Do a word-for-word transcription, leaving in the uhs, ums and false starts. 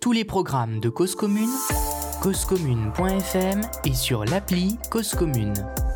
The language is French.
tous les programmes de Cause Commune, cause commune point f m et sur l'appli Cause Commune.